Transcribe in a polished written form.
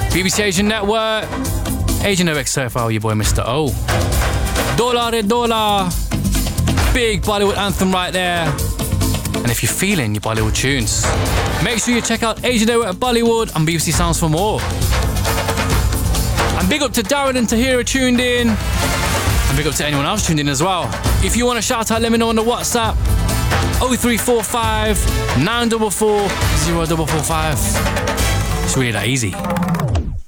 BBC Asian Network, Asian OX Surfile, your boy Mr. O. Dollar de Dollar, big Bollywood anthem right there. And if you're feeling your Bollywood tunes, make sure you check out Asian Network Bollywood on BBC Sounds for more. And big up to Darren and Tahira tuned in. And big up to anyone else tuned in as well. If you want to shout out, let me know on the WhatsApp. 0345 944 0445. It's really that easy.